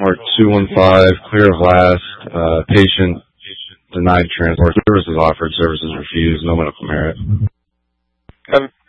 Mark 215, clear of last, patient denied transport, services offered, services refused, no medical merit.